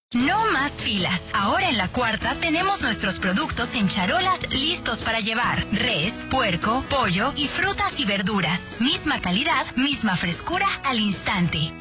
No más filas. Ahora en La Cuarta tenemos nuestros productos en charolas listos para llevar. Res, puerco, pollo y frutas y verduras. Misma calidad, misma frescura al instante.